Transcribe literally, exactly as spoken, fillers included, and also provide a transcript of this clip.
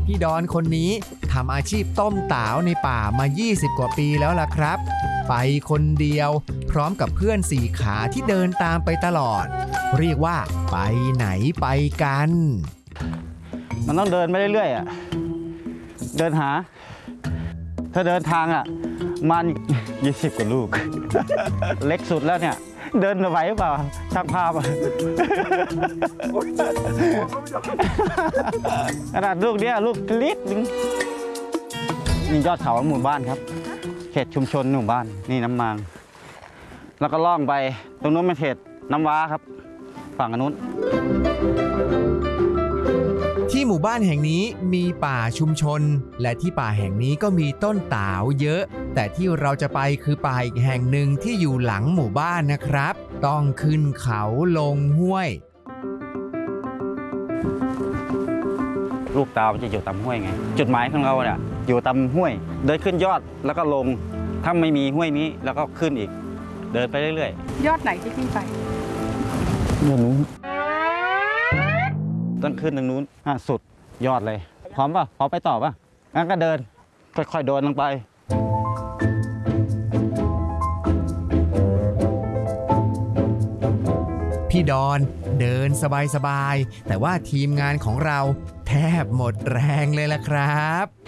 พี่ดอนคนนี้ทำอาชีพต้มต๋าวในป่ามายี่สิบกว่าปีแล้วล่ะครับไปคนเดียวพร้อมกับเพื่อนสี่ขาที่เดินตามไปตลอดเรียกว่าไปไหนไปกันมันต้องเดินไปเรื่อยๆอ่ะเดินหาถ้าเดินทางอ่ะมันยี่สิบกว่าลูก เล็กสุดแล้วเนี่ยเดินไหวหรือเปล่าช่างภาพขนาดลูกเนี้ยลูกลิตรนึงนี่ยอดเขาหมู่บ้านครับเขตชุมชนหมู่บ้านนี่น้ำมางแล้วก็ล่องไปตรงนู้นเป็นเขตน้ำว้าครับฝั่งนู้นที่หมู่บ้านแห่งนี้มีป่าชุมชนและที่ป่าแห่งนี้ก็มีต้นต๋าวเยอะแต่ที่เราจะไปคือป่าอีกแห่งหนึ่งที่อยู่หลังหมู่บ้านนะครับต้องขึ้นเขาลงห้วยลูกตามันจะอยู่ตามห้วยไงจุดหมายของเราเนี่ยอยู่ตามห้วยเดินขึ้นยอดแล้วก็ลงถ้าไม่มีห้วยนี้แล้วก็ขึ้นอีกเดินไปเรื่อยๆยอดไหนที่ขึ้นไปยอดนู้นต้นขึ้นตรงนู้นอ่ะสุดยอดเลยพร้อมป่ะพร้อมไปต่อป่ะงั้นก็เดินค่อยๆเดินลงไปพี่ดอนเดินสบายๆแต่ว่าทีมงานของเราแทบหมดแรงเลยล่ะครับ